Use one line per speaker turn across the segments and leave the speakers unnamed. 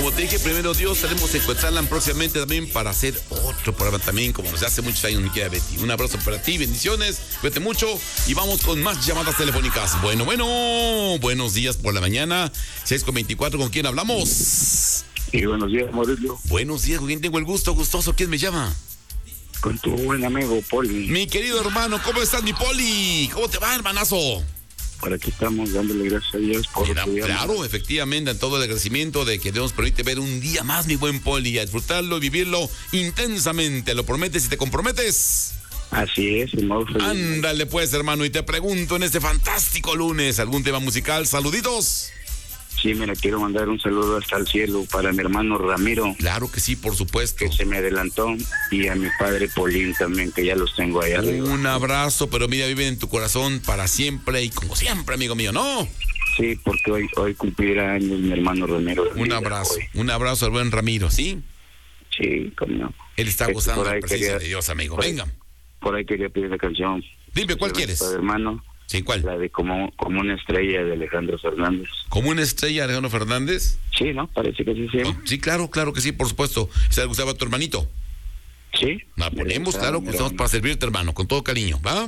como te dije, primero Dios, estaremos en Cuetzalan próximamente también para hacer otro programa también, como nos hace muchos años, mi querida Betty. Un abrazo para ti, bendiciones, cuídate mucho y vamos con más llamadas telefónicas. Bueno, buenos días por la mañana, 6:24, ¿con quién hablamos?
Sí, buenos días, Mauricio.
Buenos días, ¿con quién tengo el gusto, gustoso? ¿Quién me llama?
Con tu buen amigo, Poli.
Mi querido hermano, ¿cómo estás, mi Poli? ¿Cómo te va, hermanazo?
Por aquí estamos dándole gracias a Dios por
Claro, efectivamente, en todo el agradecimiento de que Dios nos permite ver un día más, mi buen Poli, a disfrutarlo y vivirlo intensamente. ¿Lo prometes y te comprometes?
Así es,
Ándale pues, hermano, y te pregunto en este fantástico lunes, ¿algún tema musical? Saluditos.
Sí, mira, quiero mandar un saludo hasta el cielo para mi hermano Ramiro.
Claro que sí, por supuesto.
Que se me adelantó, y a mi padre Polín también, que ya los tengo ahí arriba.
Un abrazo, pero mira, viven en tu corazón para siempre y como siempre, amigo mío, ¿no?
Sí, porque hoy cumplirá años mi hermano Ramiro.
Un abrazo al buen Ramiro, ¿sí?
Sí, como
él está gozando de la presencia de Dios, amigo. Venga.
Por ahí quería pedir la canción.
Dime, ¿cuál quieres?
Hermano.
Sí, ¿cuál?
La de como una estrella de Alejandro Fernández.
¿Como una estrella de Alejandro Fernández?
Sí, ¿no? Parece que sí se llama.
Sí, claro que sí, por supuesto. ¿Se le gustaba a tu hermanito?
Sí.
La ponemos, claro, que estamos para servirte, hermano, con todo cariño, ¿va?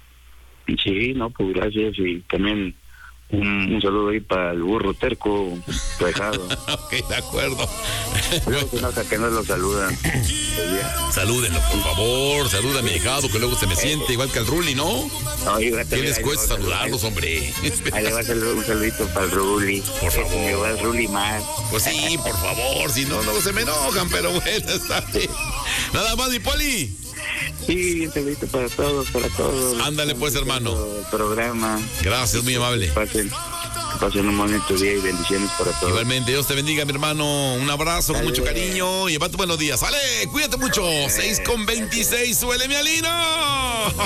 Sí, no, pues gracias. Y también un saludo ahí para el burro terco dejado.
Ok, de acuerdo.
Luego se nota que no lo saludan.
Salúdenlo, por favor. Saluda a mi dejado, que luego se me siente igual que al Ruli, ¿no? ¿Qué les cuesta saludarlos, hombre?
Ahí le va a hacer un saludito para el Ruli.
Por favor.
Me va el Ruli más.
Pues sí, por favor. Si no, luego se me enojan, pero bueno, está bien. Nada más, mi Poli.
Sí, un saludito para todos.
Ándale pues, hermano.
El programa.
Gracias, muy amable.
Que pasen un bonito día y bendiciones para todos.
Igualmente, Dios te bendiga, mi hermano. Un abrazo con mucho cariño y lleva tu buenos días. ¡Sale! Cuídate mucho. 6:26, suele mi Alina.